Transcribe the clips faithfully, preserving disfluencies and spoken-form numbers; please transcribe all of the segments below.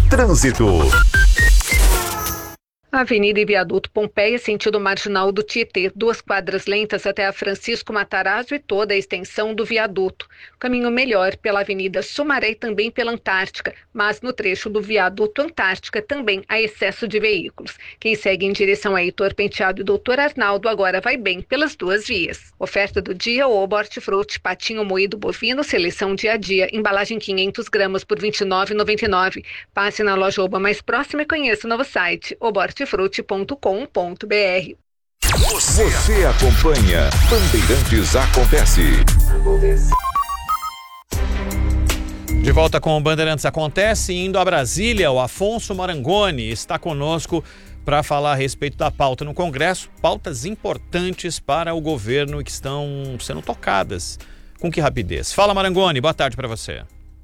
Trânsito. Avenida e Viaduto Pompeia, sentido marginal do Tietê, duas quadras lentas até a Francisco Matarazzo e toda a extensão do viaduto. Caminho melhor pela Avenida Sumaré e também pela Antártica, mas no trecho do viaduto Antártica também há excesso de veículos. Quem segue em direção a Heitor Penteado e doutor Arnaldo agora vai bem pelas duas vias. Oferta do dia, Oba Hortifruti, patinho moído bovino, seleção dia a dia, embalagem quinhentos gramas por vinte e nove reais e noventa e nove centavos. Passe na loja Oba mais próxima e conheça o novo site, oba hortifruti ponto com ponto br. Você, Você acompanha Bandeirantes Acontece. De volta com o Bandeirantes Acontece, indo a Brasília, o Afonso Marangoni está conosco para falar a respeito da pauta no Congresso, pautas importantes para o governo e que estão sendo tocadas. Com que rapidez? Fala, Marangoni, boa tarde para você.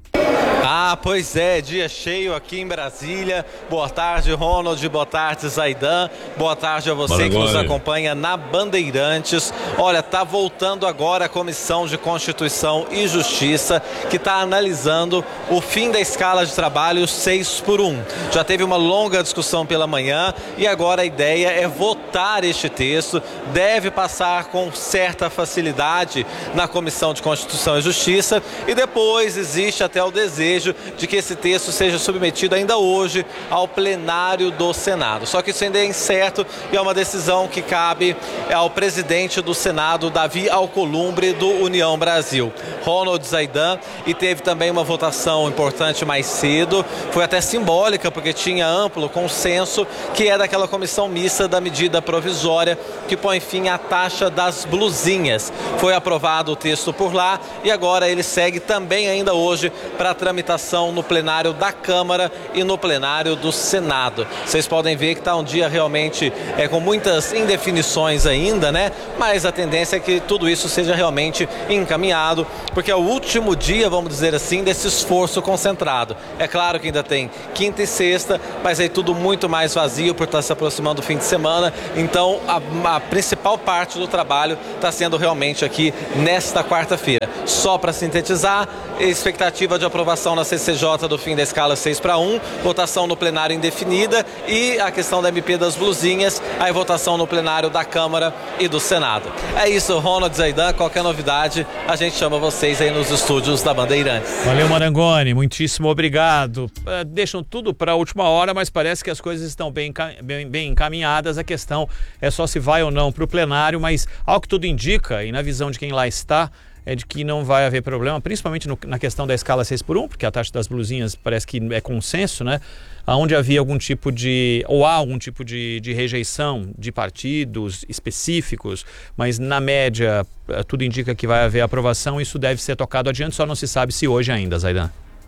Ah, pois é, dia cheio aqui em Brasília. Boa tarde, Ronald, boa tarde, Zaidan. Boa tarde a você Marangoni, que nos acompanha na Bandeirantes. Olha, tá voltando agora a Comissão de Constituição e Justiça, que está analisando o fim da escala de trabalho seis por um. Já teve uma longa discussão pela manhã e agora a ideia é votar este texto. Deve passar com certa facilidade na Comissão de Constituição e Justiça e depois existe até o desejo de que esse texto seja submetido ainda hoje ao plenário do Senado. Só que isso ainda é incerto e é uma decisão que cabe ao presidente do Senado, Davi Alcolumbre, do União Brasil, Ronald Zaidan, e teve também uma votação importante mais cedo, foi até simbólica porque tinha amplo consenso, que é daquela comissão mista da medida provisória que põe fim à taxa das blusinhas. Foi aprovado o texto por lá e agora ele segue também ainda hoje para a tramitação no plenário da Câmara e no plenário do Senado. Vocês podem ver que está um dia realmente é, com muitas indefinições ainda, né? Mas a tendência é que tudo isso seja realmente encaminhado, porque é o último dia, vamos dizer assim, desse esforço concentrado. É claro que ainda tem quinta e sexta, mas aí tudo muito mais vazio por estar se aproximando do fim de semana. Então a, a principal parte do trabalho está sendo realmente aqui nesta quarta-feira. Só para sintetizar, expectativa de aprovação na C C J do fim da escala seis para um, votação no plenário indefinida e a questão da M P das blusinhas, aí votação no plenário da Câmara e do Senado. É isso, Ronald Zaidan, qualquer novidade a gente chama vocês aí nos estúdios da Bandeirantes. Valeu, Marangoni, muitíssimo obrigado. Uh, deixam tudo para a última hora, mas parece que as coisas estão bem, bem, bem encaminhadas. A questão é só se vai ou não para o plenário, mas ao que tudo indica, e na visão de quem lá está, é de que não vai haver problema, principalmente no, na questão da escala seis por um, porque a taxa das blusinhas parece que é consenso, né? Onde havia algum tipo de, ou há algum tipo de, de rejeição de partidos específicos, mas na média tudo indica que vai haver aprovação, isso deve ser tocado adiante, só não se sabe se hoje ainda, Zaidan.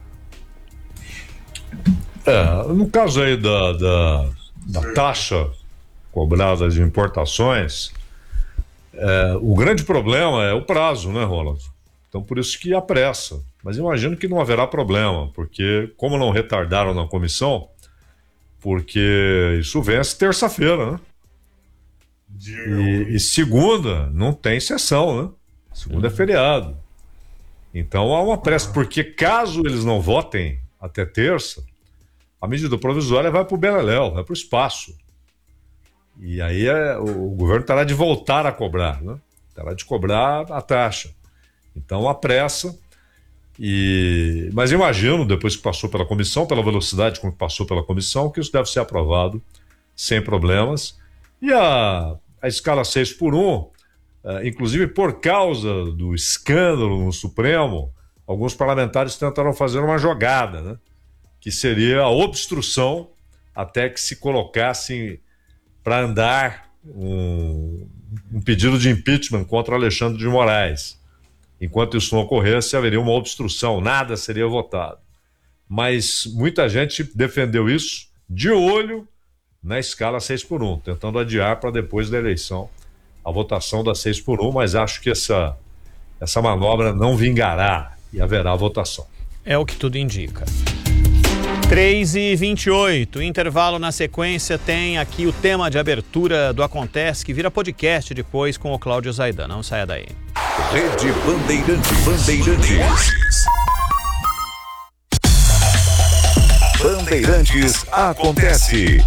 É, no caso aí da, da, da taxa cobrada de importações, É, o grande problema é o prazo, né, Ronald? Então, por isso que apressa. Mas imagino que não haverá problema, porque como não retardaram na comissão, porque isso vence terça-feira, né? E, e segunda não tem sessão, né? Segunda é feriado. Então há uma pressa, porque caso eles não votem até terça, a medida provisória vai para o Beleléu, vai para o espaço. E aí é, o, o governo terá de voltar a cobrar, né? Terá de cobrar a taxa. Então, a pressa. E... Mas imagino, depois que passou pela comissão, pela velocidade com que passou pela comissão, que isso deve ser aprovado sem problemas. E a, a escala seis por um, é, inclusive por causa do escândalo no Supremo, alguns parlamentares tentaram fazer uma jogada, né? Que seria a obstrução até que se colocasse para andar um, um pedido de impeachment contra Alexandre de Moraes. Enquanto isso não ocorresse, haveria uma obstrução, nada seria votado. Mas muita gente defendeu isso de olho na escala seis por um, tentando adiar para depois da eleição a votação da seis por um, mas acho que essa, essa manobra não vingará e haverá votação. É o que tudo indica. três e vinte e oito, intervalo na sequência, tem aqui o tema de abertura do Acontece, que vira podcast depois com o Cláudio Zaidan. Não saia daí. Rede Bandeirantes. Bandeirantes. Bandeirantes acontece.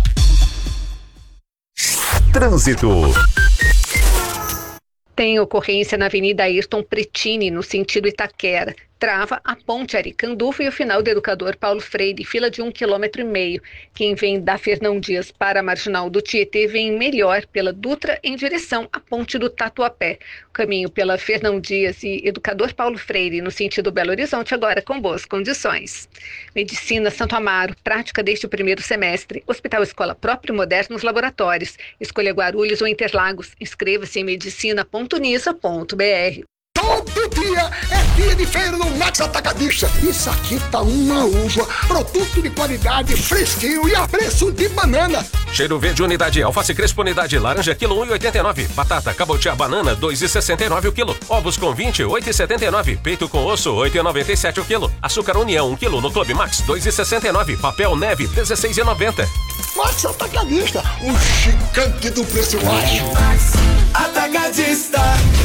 Trânsito. Tem ocorrência na Avenida Ayrton Pretini, no sentido Itaquera. Trava a Ponte Aricanduva e o final do Educador Paulo Freire, fila de um quilômetro e meio. Quem vem da Fernão Dias para a Marginal do Tietê vem melhor pela Dutra em direção à Ponte do Tatuapé. O caminho pela Fernão Dias e Educador Paulo Freire no sentido Belo Horizonte agora com boas condições. Medicina Santo Amaro, prática desde o primeiro semestre. Hospital Escola Próprio Modernos Laboratórios. Escolha Guarulhos ou Interlagos. Inscreva-se em medicina ponto unisa ponto br. Todo dia é dia de feira no Max Atacadista. Isso aqui tá uma uva, produto de qualidade, fresquinho e a preço de banana. Cheiro verde unidade, alface crespo unidade, laranja quilo um e oitenta e nove, batata cabotiá banana dois e sessenta e nove o quilo, ovos com vinte, oito e setenta e nove, peito com osso oito e noventa e sete o quilo, açúcar União um quilo no Clube Max dois e sessenta e nove, papel neve dezesseis e noventa. Max Atacadista, o gigante do preço baixo. Max Atacadista.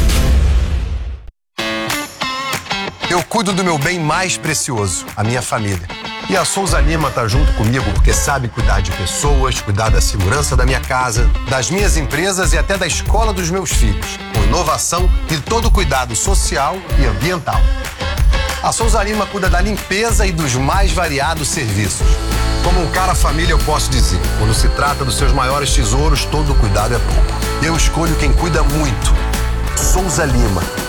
Eu cuido do meu bem mais precioso, a minha família. E a Souza Lima tá junto comigo porque sabe cuidar de pessoas, cuidar da segurança da minha casa, das minhas empresas e até da escola dos meus filhos, com inovação e todo cuidado social e ambiental. A Souza Lima cuida da limpeza e dos mais variados serviços. Como um cara família, eu posso dizer, quando se trata dos seus maiores tesouros, todo cuidado é pouco. Eu escolho quem cuida muito. Souza Lima.